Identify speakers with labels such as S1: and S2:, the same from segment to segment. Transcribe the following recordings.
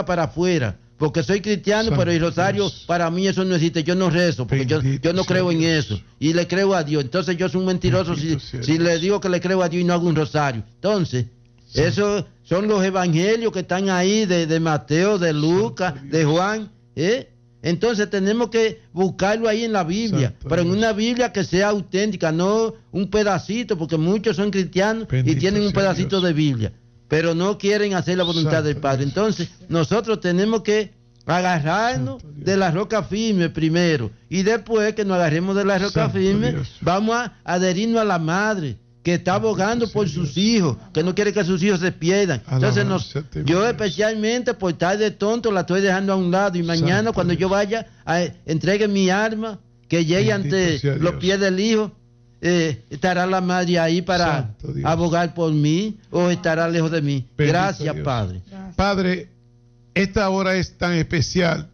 S1: para afuera. Porque soy cristiano, pero el rosario, para mí eso no existe. Yo no rezo, porque yo no creo en eso. Y le creo a Dios. Entonces yo soy un mentiroso si le digo que le creo a Dios y no hago un rosario. Entonces, esos son los evangelios que están ahí de Mateo, de Lucas, de Juan. Entonces tenemos que buscarlo ahí en la Biblia, pero en una Biblia que sea auténtica, no un pedacito, porque muchos son cristianos y tienen un pedacito de Biblia, pero no quieren hacer la voluntad del Padre. Entonces nosotros tenemos que agarrarnos de la roca firme primero, y después que nos agarremos de la roca firme, vamos a adherirnos a la madre que está abogando por sus hijos, que no quiere que sus hijos se pierdan. Entonces yo especialmente por estar de tonto la estoy dejando a un lado, y mañana cuando yo vaya a entregue mi arma, que llegue ante los pies del hijo, estará la madre ahí para abogar por mí, o estará lejos de mí. Gracias, Padre.
S2: Padre, esta hora es tan especial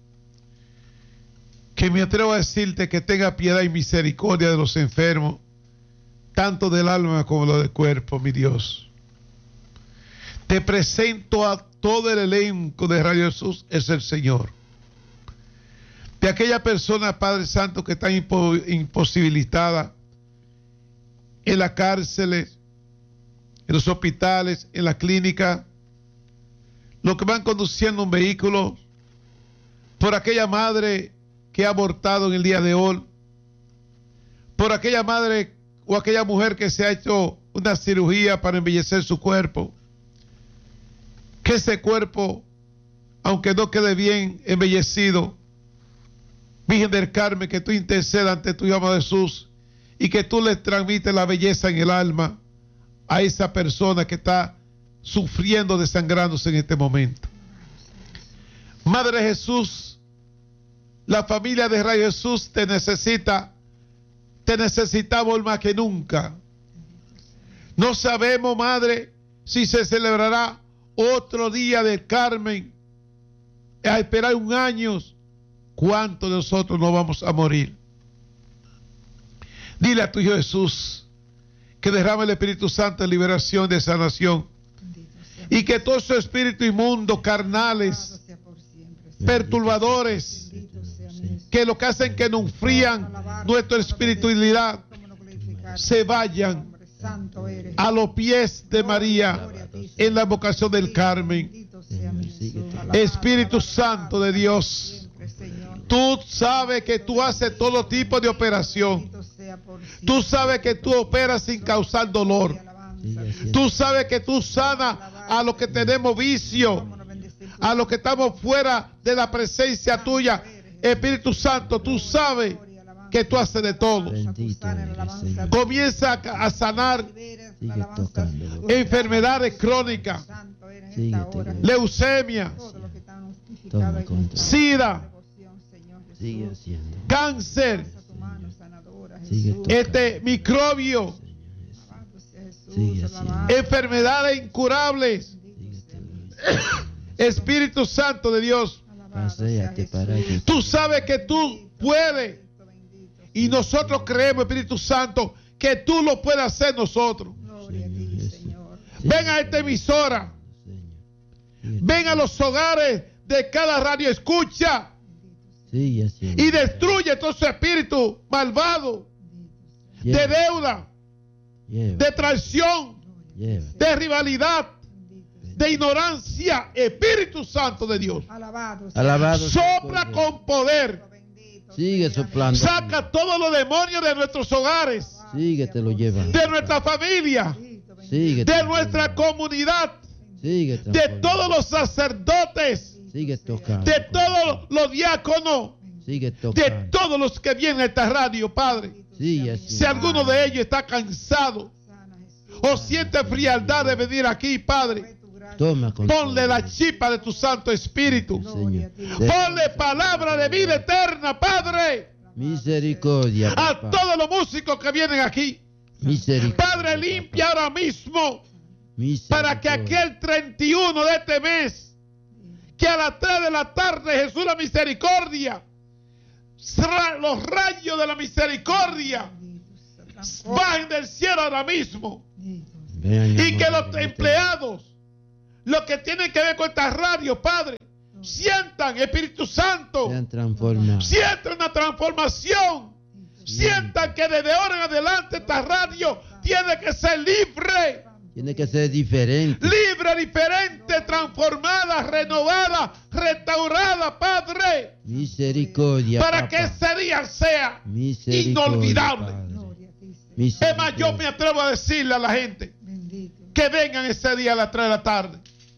S2: que me atrevo a decirte que tenga piedad y misericordia de los enfermos, tanto del alma como lo del cuerpo, mi Dios. Te presento a todo el elenco de Radio Jesús, es el Señor. De aquella persona, Padre Santo, que está imposibilitada en las cárceles, en los hospitales, en la clínica, los que van conduciendo un vehículo, por aquella madre que ha abortado en el día de hoy, por aquella madre o aquella mujer que se ha hecho una cirugía para embellecer su cuerpo, que ese cuerpo, aunque no quede bien embellecido, Virgen del Carmen, que tú intercedas ante tu amado Jesús y que tú le transmites la belleza en el alma a esa persona que está sufriendo, desangrándose en este momento. Madre Jesús, la familia de Radio Jesús te necesita. Te necesitamos más que nunca. No sabemos, Madre, si se celebrará otro día del Carmen, a esperar un año. ¿Cuántos de nosotros no vamos a morir? Dile a tu Hijo Jesús que derrame el Espíritu Santo en liberación, de sanación, y que todos esos espíritus inmundos, carnales, perturbadores, que lo que hacen que nos enfrían nuestra espiritualidad, se vayan a los pies de María en la vocación del Carmen. Espíritu Santo de Dios, tú sabes que tú haces todo tipo de operación. Tú sabes que tú operas sin causar dolor. Tú sabes que tú sanas a los que tenemos vicio, a los que estamos fuera de la presencia tuya. Espíritu Santo, tú sabes que tú haces de todo. Comienza a sanar enfermedades crónicas, leucemia, sida, cáncer, microbio, enfermedades incurables. Espíritu Santo de Dios, tú sabes que tú puedes, y nosotros creemos, Espíritu Santo, que tú lo puedes hacer nosotros. Ven a esta emisora, ven a los hogares de cada radio escucha y destruye todo ese espíritu malvado de deuda, de traición, de rivalidad, de ignorancia. Espíritu Santo de Dios,
S1: Alabado,
S2: sopla con poder.
S1: Sigue soplando.
S2: Saca todos los demonios de nuestros hogares,
S1: Síguete lo lleva.
S2: de nuestra familia,
S1: Síguete,
S2: de nuestra comunidad,
S1: Síguete,
S2: de todos los sacerdotes,
S1: sigue tocando.
S2: de todos los diáconos,
S1: Sigue
S2: de
S1: tocando.
S2: todos los que vienen a esta radio, Padre.
S1: Sigue
S2: Si alguno de ellos está cansado o siente frialdad de venir aquí, Padre,
S1: Toma con
S2: ponle la chispa de tu Santo Espíritu.
S1: Señor.
S2: Ponle palabra de vida eterna, Padre,
S1: Misericordia,
S2: a
S1: papá.
S2: todos los músicos que vienen aquí.
S1: Misericordia.
S2: Padre, limpia ahora mismo,
S1: Misericordia.
S2: para que aquel 31 de este mes, que a las 3 de la tarde, Jesús la misericordia, los rayos de la misericordia bajen del cielo ahora mismo,
S1: Vean,
S2: y que
S1: amor,
S2: los empleados, lo que tiene que ver con esta radio, Padre, sientan, Espíritu Santo,
S1: sean transformados.
S2: sientan una transformación. Sientan que desde ahora en adelante esta radio tiene que ser libre.
S1: Tiene que ser diferente.
S2: Libre, diferente, transformada, renovada, restaurada, Padre.
S1: Misericordia.
S2: Para
S1: papá.
S2: que ese día sea
S1: Misericordia,
S2: inolvidable.
S1: Padre.
S2: Es más, yo me atrevo a decirle a la gente que vengan ese día a las 3 de la tarde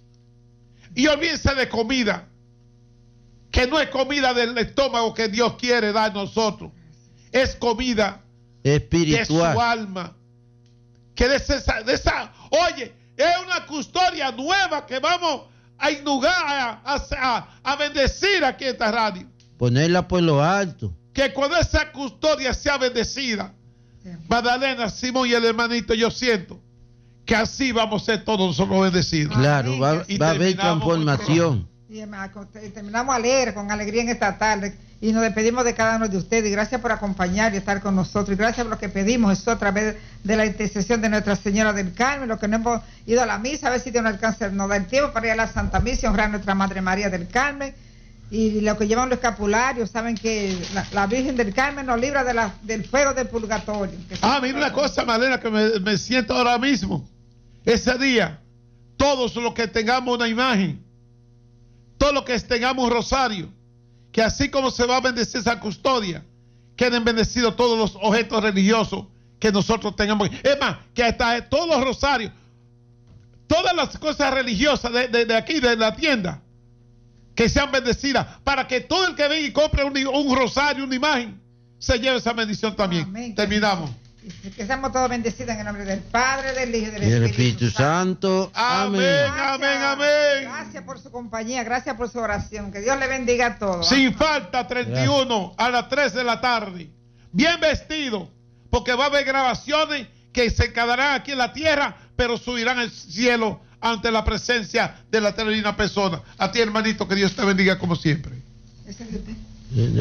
S2: y olvídense de comida, que no es comida del estómago que Dios quiere dar a nosotros, es comida
S1: espiritual
S2: de su alma, que de esa, oye, es una custodia nueva que vamos a inaugurar, a bendecir aquí en esta radio.
S1: Ponerla por lo alto.
S2: Que cuando esa custodia sea bendecida, Magdalena, Simón y el hermanito, yo siento que así vamos a ser todos nosotros bendecidos.
S1: Claro, va a haber
S2: terminamos
S1: transformación.
S3: Y terminamos alegre, con alegría en esta tarde. Y nos despedimos de cada uno de ustedes. Y gracias por acompañar y estar con nosotros. Y gracias por lo que pedimos eso a través de la intercesión de Nuestra Señora del Carmen. Lo que no hemos ido a la misa, a ver si Dios nos alcanza, nos da el tiempo para ir a la Santa Misa y honrar a Nuestra Madre María del Carmen. Y lo que llevan los escapularios, saben que la Virgen del Carmen nos libra del fuego del purgatorio.
S2: Mira una cosa, Malena, que me siento ahora mismo. Ese día, todos los que tengamos una imagen, todos los que tengamos un rosario, que así como se va a bendecir esa custodia, queden bendecidos todos los objetos religiosos que nosotros tengamos. Es más, que hasta todos los rosarios, todas las cosas religiosas de aquí, de la tienda, que sean bendecidas, para que todo el que venga y compre un rosario, una imagen, se lleve esa bendición también.
S3: Amén.
S2: Terminamos.
S3: Que seamos todos bendecidos en el nombre del Padre, del Hijo y del
S1: Y el
S3: Espíritu
S1: Santo.
S2: Amén, amén, amén.
S3: Gracias por su compañía, gracias por su oración. Que Dios le bendiga a todos.
S2: Sin falta, 31 a las 3 de la tarde. Bien vestido, porque va a haber grabaciones que se quedarán aquí en la tierra, pero subirán al cielo ante la presencia de la divina persona. A ti, hermanito, que Dios te bendiga como siempre.
S3: Ese es de usted.